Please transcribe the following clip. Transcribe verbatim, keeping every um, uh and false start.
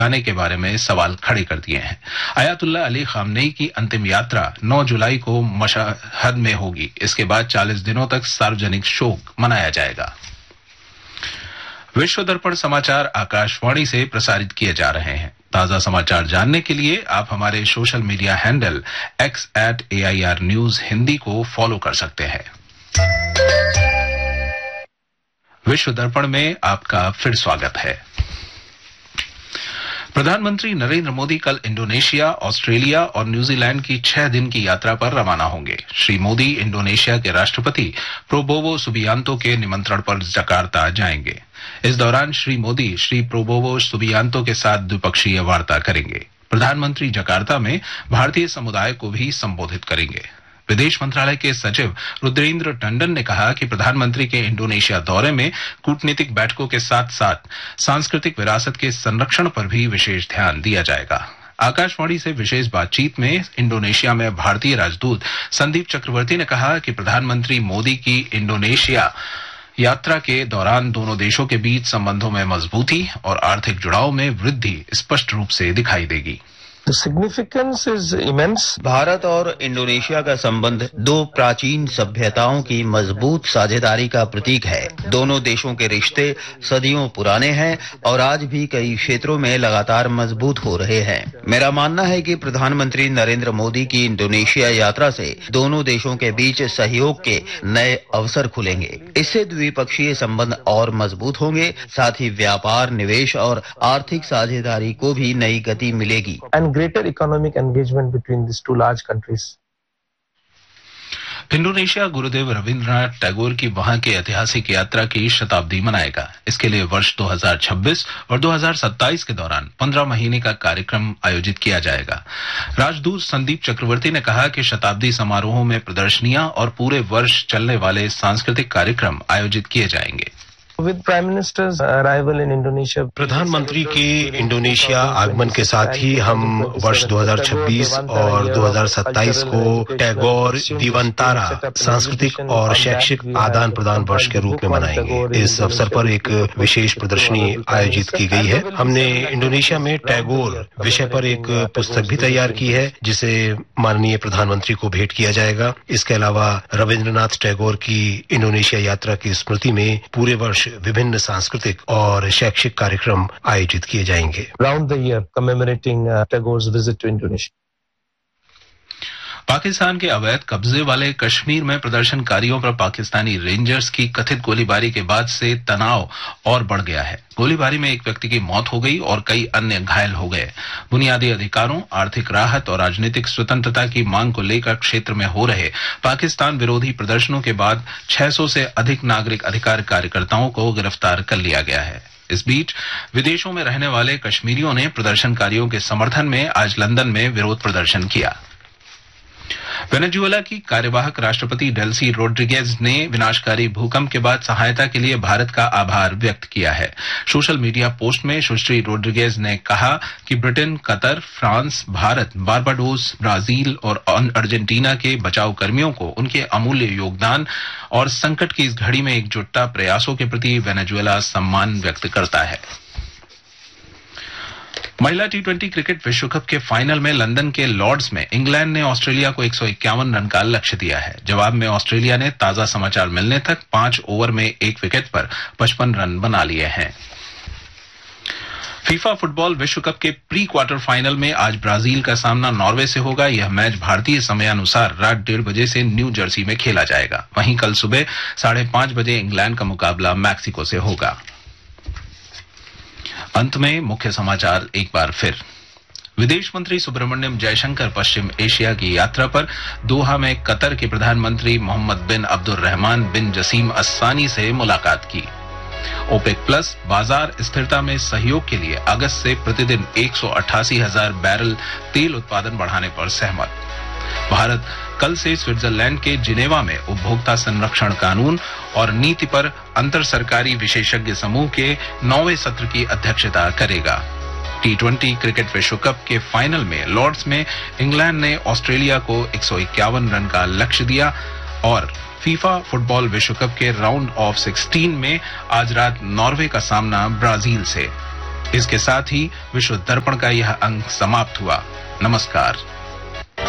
आने के बारे में सवाल खड़े कर दिए हैं। अयातुल्लाह अली खामनेई की अंतिम यात्रा नौ जुलाई को मशहद में होगी। इसके बाद चालीस दिनों तक सार्वजनिक शोक मनाया जाएगा। विश्व दर्पण समाचार आकाशवाणी से प्रसारित किए जा रहे हैं। ताजा समाचार जानने के लिए आप हमारे social media handle x eight A I R news Hindi को फॉलो कर सकते हैं। विश्व दर्पण में आपका फिर स्वागत है। प्रधानमंत्री नरेंद्र मोदी कल इंडोनेशिया, ऑस्ट्रेलिया और न्यूजीलैंड की छह दिन की यात्रा पर रवाना होंगे। श्री मोदी इंडोनेशिया के राष्ट्रपति प्रोबोवो सुबियांतो के निमंत्रण पर जकार्ता जाएंगे। इस दौरान श्री मोदी श्री प्रोबोवो सुबियांतो के साथ द्विपक्षीय वार्ता करेंगे। प्रधानमंत्री जकार्ता में भारतीय समुदाय को भी संबोधित करेंगे। विदेश मंत्रालय के सचिव रुद्रेंद्र टंडन ने कहा कि प्रधानमंत्री के इंडोनेशिया दौरे में कूटनीतिक बैठकों के साथ साथ सांस्कृतिक विरासत के संरक्षण पर भी विशेष ध्यान दिया जाएगा। आकाशवाणी से विशेष बातचीत में इंडोनेशिया में भारतीय राजदूत संदीप चक्रवर्ती ने कहा कि प्रधानमंत्री मोदी की इंडोनेशिया यात्रा के दौरान दोनों देशों के बीच संबंधों में मजबूती और आर्थिक जुड़ाव में वृद्धि स्पष्ट रूप से दिखाई देगी। The significance is immense. Bharat और इंडोनेशिया का संबंध दो प्राचीन सभ्यताओं की मजबूत साझेदारी का प्रतीक है। दोनों देशों के रिश्ते सदियों पुराने हैं और आज भी कई क्षेत्रों में लगातार मजबूत हो रहे हैं। मेरा मानना है कि प्रधानमंत्री नरेंद्र मोदी की इंडोनेशिया यात्रा से दोनों देशों के बीच सहयोग के नए अवसर खुलेंगे। इससे द्विपक्षीय संबंध और मजबूत होंगे, साथ ही व्यापार, निवेश और आर्थिक साझेदारी को भी नई गति मिलेगी। Greater economic engagement between these two large countries. Indonesia Gurudev Rabindranath Tagore की वहां की ऐतिहासिक यात्रा की शताब्दी मनाएगा। इसके लिए वर्ष दो हज़ार छब्बीस और दो हज़ार सत्ताईस के दौरान पंद्रह महीने का कार्यक्रम आयोजित किया जाएगा। राजदूत संदीप चक्रवर्ती ने कहा कि शताब्दी समारोहों में प्रदर्शनियां और पूरे वर्ष चलने वाले सांस्कृतिक कार्यक्रम आयोजित किए जाएंगे। With Prime Minister's arrival in Indonesia, प्रधानमंत्री के इंडोनेशिया आगमन के साथ ही हम वर्ष दो हज़ार छब्बीस और दो हज़ार सत्ताईस को टैगोर दिवंतारा सांस्कृतिक और शैक्षिक आदान प्रदान वर्ष के रूप में मनाएंगे। इस अवसर पर एक विशेष प्रदर्शनी आयोजित की गई है। हमने इंडोनेशिया में टैगोर विषय पर एक पुस्तक भी तैयार की है, जिसे माननीय प्रधानमंत्री को भेंट किया जाएगा। इसके अलावा रविंद्रनाथ टैगोर की इंडोनेशिया यात्रा की स्मृति में पूरे वर्ष विभिन्न सांस्कृतिक और शैक्षिक कार्यक्रम आयोजित किए जाएंगे। Round the year commemorating uh, Tagore's visit to Indonesia. Pakistan के अवैध कब्जे वाले कश्मीर में प्रदर्शनकारियों पर पाकिस्तानी रेंजर्स की कथित गोलीबारी के बाद से तनाव और बढ़ गया है। गोलीबारी में एक व्यक्ति की मौत हो गई और कई अन्य घायल हो गए। बुनियादी अधिकारों, आर्थिक राहत और राजनीतिक स्वतंत्रता की मांग को लेकर क्षेत्र में हो रहे पाकिस्तान विरोधी प्रदर्शनों के बाद छह सौ से अधिक नागरिक अधिकार कार्यकर्ताओं को गिरफ्तार कर लिया गया है। इस बीच विदेशों में रहने वाले कश्मीरियों ने प्रदर्शनकारियों के समर्थन में आज लंदन में विरोध प्रदर्शन किया। वेनेजुएला की कार्यवाहक राष्ट्रपति डेल्सी रोड्रिगेज ने विनाशकारी भूकंप के बाद सहायता के लिए भारत का आभार व्यक्त किया है। सोशल मीडिया पोस्ट में सुश्री रोड्रिगेज ने कहा कि Britain, Qatar, France, Bharat, Barbados, Brazil और अर्जेंटीना के बचाव कर्मियों को उनके अमूल्य योगदान और संकट की इस घड़ी में एकजुटता प्रयासों के प्रति वेनेजुएला सम्मान व्यक्त करता है। महिला टी ट्वेंटी क्रिकेट विश्व कप के फाइनल में लंदन के लॉर्ड्स में इंग्लैंड ने ऑस्ट्रेलिया को एक सौ इक्यावन रन का लक्ष्य दिया है। जवाब में ऑस्ट्रेलिया ने ताजा समाचार मिलने तक पांच ओवर में एक विकेट पर पचपन रन बना लिए हैं। फीफा फुटबॉल विश्व कप के प्री क्वार्टर फाइनल में आज ब्राजील का सामना नॉर्वे से होगा। यह मैच भारतीय समयानुसार रात डेढ़ बजे से न्यू जर्सी में खेला जाएगा। वहीं कल सुबह साढ़े पांच बजे इंग्लैंड का मुकाबला मैक्सिको से होगा। अंत में मुख्य समाचार एक बार फिर। विदेश मंत्री सुब्रमण्यम जयशंकर पश्चिम एशिया की यात्रा पर दोहा में कतर के प्रधानमंत्री मोहम्मद बिन अब्दुर्रहमान बिन जसीम अस्सानी से मुलाकात की। ओपेक प्लस बाजार स्थिरता में सहयोग के लिए अगस्त से प्रतिदिन एक सौ अट्ठासी हजार बैरल तेल उत्पादन बढ़ाने पर सहमत। भारत कल से स्विट्जरलैंड के जिनेवा में उपभोक्ता संरक्षण कानून और नीति पर अंतर सरकारी विशेषज्ञ समूह के नौवें सत्र की अध्यक्षता करेगा। टी ट्वेंटी क्रिकेट विश्व कप के फाइनल में लॉर्ड्स में इंग्लैंड ने ऑस्ट्रेलिया को एक सौ इक्यावन रन का लक्ष्य दिया और फीफा फुटबॉल विश्व कप के राउंड ऑफ सिक्सटीन में आज रात नॉर्वे का सामना ब्राजील से। इसके साथ ही विश्व दर्पण का यह अंक समाप्त हुआ। नमस्कार।